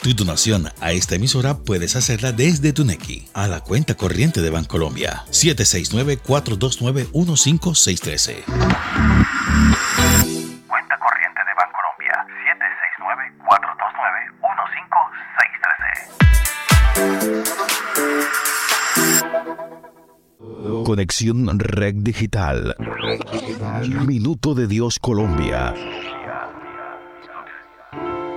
Tu donación a esta emisora puedes hacerla desde tu Nequi a la cuenta corriente de Bancolombia 769-429-15613. Cuenta corriente de Bancolombia 769-429-15613. Conexión Red Digital. Minuto de Dios Colombia.